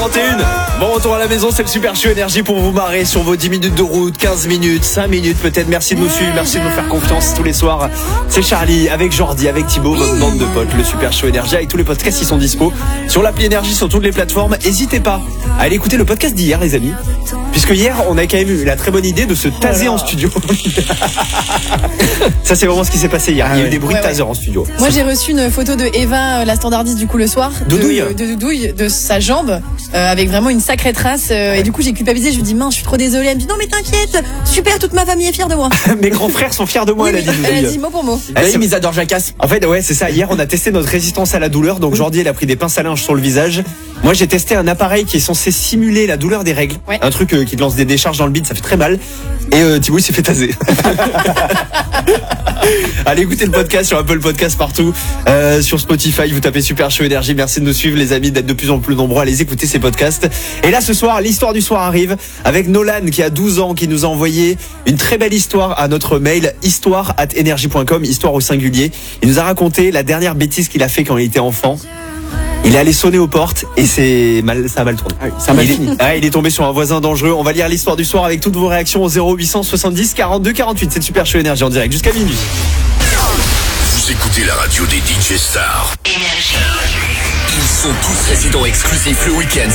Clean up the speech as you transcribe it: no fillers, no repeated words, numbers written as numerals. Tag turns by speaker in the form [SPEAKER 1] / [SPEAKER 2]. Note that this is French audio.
[SPEAKER 1] 21. Bon retour à la maison, c'est le Super Show Énergie pour vous marrer sur vos 10 minutes de route, 15 minutes, 5 minutes peut-être. Merci de nous suivre, merci de nous faire confiance tous les soirs. C'est Charlie, avec Jordi, avec Thibaut, votre bande de potes, le Super Show Énergie avec tous les podcasts qui sont dispo sur l'appli Énergie, sur toutes les plateformes. N'hésitez pas à aller écouter le podcast d'hier les amis, puisque hier on a quand même eu la très bonne idée de se taser en studio. Ça c'est vraiment ce qui s'est passé hier, il y a eu des bruits de taser en studio.
[SPEAKER 2] Moi j'ai reçu une photo de Eva, la standardiste du coup le soir, de Doudouille, de sa jambe, avec vraiment une sacrée trace, et du coup j'ai culpabilisé, je lui dis mince je suis trop désolée, elle me dit non mais t'inquiète, super, toute ma famille est fière de moi.
[SPEAKER 1] Mes grands frères sont fiers de moi,
[SPEAKER 2] Oui,
[SPEAKER 1] elle a dit.
[SPEAKER 2] Elle a dit mot pour mot.
[SPEAKER 3] Ils adorent Jacasse.
[SPEAKER 1] En fait, ouais, c'est ça. Hier, on a testé notre résistance à la douleur. Donc, Jordi, elle a pris des pinces à linge sur le visage. Moi, j'ai testé un appareil qui est censé simuler la douleur des règles. Ouais. Un truc qui te lance des décharges dans le bide, ça fait très mal. Et Thibaut, il s'est fait taser. Allez écoutez le podcast sur Apple Podcast partout, sur Spotify. Vous tapez Super Show Énergie. Merci de nous suivre, les amis, d'être de plus en plus nombreux. Allez écouter ces podcasts. Et là, ce soir, l'histoire du soir arrive avec Nolan qui a 12 ans, qui nous a envoyé une très belle histoire à notre mail histoire@energie.com, histoire au singulier. Il nous a raconté la dernière bêtise qu'il a fait quand il était enfant. Il est allé sonner aux portes et ça a mal tourné. Ça a mal fini. Il est tombé sur un voisin dangereux. On va lire l'histoire du soir avec toutes vos réactions au 0800 70 42 48. C'est le Super Show Énergie en direct jusqu'à minuit.
[SPEAKER 4] Vous écoutez la radio des DJ stars. Énergie. Ils sont tous résidents exclusifs le week-end.